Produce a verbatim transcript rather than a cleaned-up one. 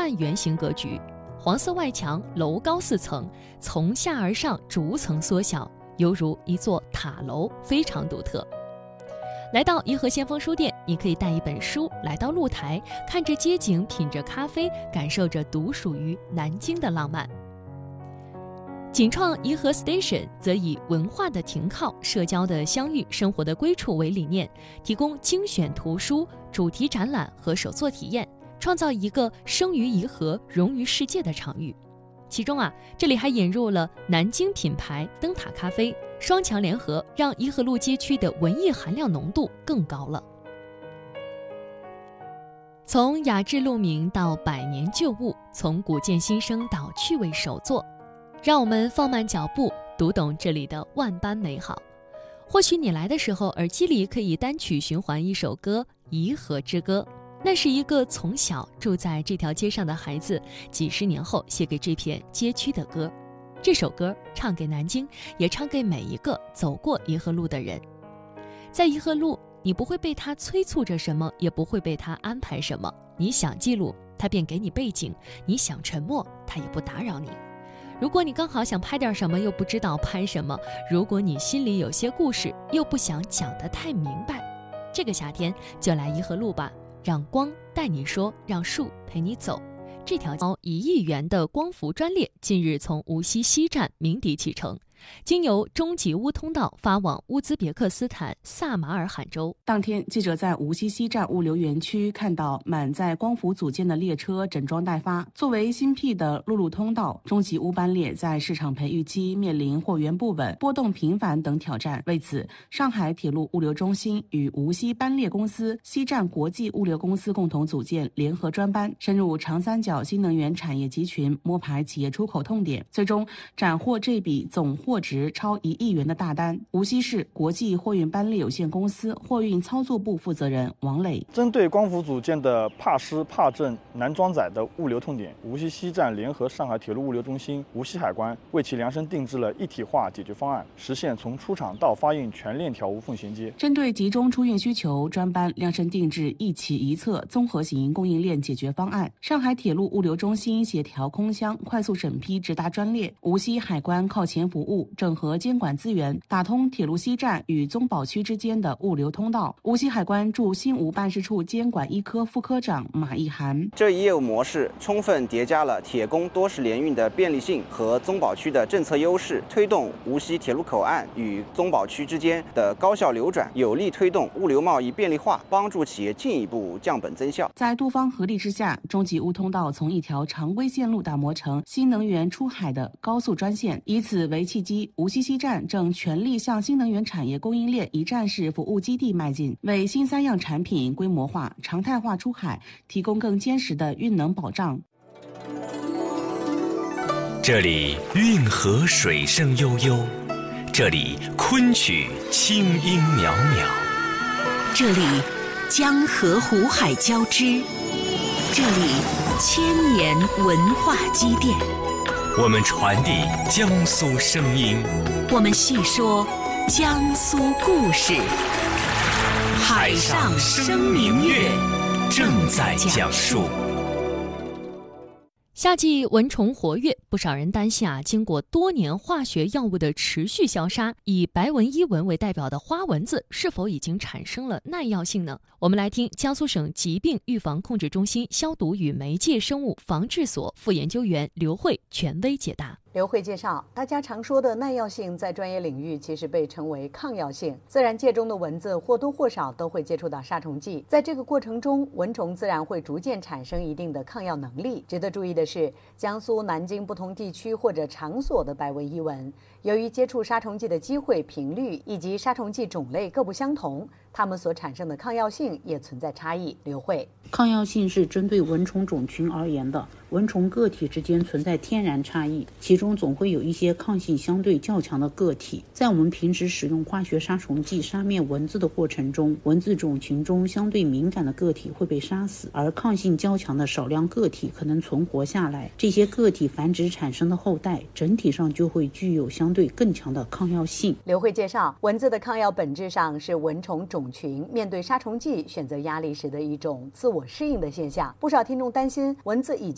半圆形格局，黄色外墙，楼高四层，从下而上逐层缩小，犹如一座塔楼，非常独特。来到颐和先锋书店，你可以带一本书来到露台，看着街景，品着咖啡，感受着独属于南京的浪漫。锦创颐和 Station 则以文化的停靠、社交的相遇、生活的归处为理念，提供精选图书、主题展览和手作体验，创造一个生于颐和、融于世界的场域。其中啊，这里还引入了南京品牌灯塔咖啡，双强联合，让颐和路街区的文艺含量浓度更高了。从雅致鹿鸣到百年旧物，从古建新生到趣味手作，让我们放慢脚步，读懂这里的万般美好。或许你来的时候，耳机里可以单曲循环一首歌《颐和之歌》，那是一个从小住在这条街上的孩子几十年后写给这片街区的歌。这首歌唱给南京，也唱给每一个走过颐和路的人。在颐和路，你不会被它催促着什么，也不会被它安排什么。你想记录，它便给你背景；你想沉默，它也不打扰你。如果你刚好想拍点什么，又不知道拍什么；如果你心里有些故事，又不想讲得太明白，这个夏天就来颐和路吧，让光带你说，让树陪你走。这条高一亿元的光伏专列近日从无锡西站鸣笛启程，经由中吉乌通道发往乌兹别克斯坦萨马尔罕州。 当天，记者在无锡西站物流园区看到满载光伏组件的列车整装待发。作为新辟的陆路通道，中吉乌班列在市场培育期面临货源不稳、波动频繁等挑战。为此，上海铁路物流中心与无锡班列公司、西站国际物流公司共同组建联合专班，深入长三角新能源产业集群，摸排企业出口痛点，最终斩获这笔总货值超一亿元的大单。无锡市国际货运班列有限公司货运操作部负责人王磊： 针对光伏组件的帕湿、帕正、难装载的物流痛点，无锡西站联合上海铁路物流中心、无锡海关为其量身定制了一体化解决方案，实现从出厂到发运全链条无缝衔接。 针对集中出运需求，专班量身定制一起一策综合型供应链解决方案。上海铁路物流中心协调空箱快速审批直达专列，无锡海关靠前服务，整合监管资源，打通铁路西站与宗保区之间的物流通道。无锡海关驻新吴办事处监管一科副科长马一涵： 这一业务模式充分叠加了铁公多式联运的便利性和宗保区的政策优势，推动无锡铁路口岸与宗保区之间的高效流转，有力推动物流贸易便利化，帮助企业进一步降本增效。 在多方合力之下，中吉乌通道从一条常规线路打磨成新能源出海的高速专线，以此为契机，无锡西站正全力向新能源产业供应链一站式服务基地迈进，为新三样产品规模化、常态化出海提供更坚实的运能保障。 这里运河水声悠悠，这里昆曲清音袅袅， 这里江河湖海交织，这里千年文化积淀。 我们传递江苏声音， 我们细说江苏故事。海上生明月正在讲述。 夏季蚊虫活跃，不少人担心啊，经过多年化学药物的持续消杀，以白纹伊蚊为代表的花蚊子是否已经产生了耐药性呢？我们来听江苏省疾病预防控制中心消毒与媒介生物防治所副研究员刘慧权威解答。 刘慧介绍，大家常说的耐药性在专业领域其实被称为抗药性。自然界中的蚊子或多或少都会接触到杀虫剂，在这个过程中，蚊虫自然会逐渐产生一定的抗药能力。值得注意的是，江苏、南京不同地区或者场所的白纹伊蚊，由于接触杀虫剂的机会、频率以及杀虫剂种类各不相同，它们所产生的抗药性也存在差异。刘慧： 抗药性是针对蚊虫种群而言的，蚊虫个体之间存在天然差异，其中总会有一些抗性相对较强的个体。在我们平时使用化学杀虫剂杀灭蚊子的过程中，蚊子种群中相对敏感的个体会被杀死，而抗性较强的少量个体可能存活下来。这些个体繁殖产生的后代，整体上就会具有相对更强的抗药性。 刘慧介绍，蚊子的抗药本质上是蚊虫种群面对杀虫剂选择压力时的一种自我适应的现象。不少听众担心蚊子已经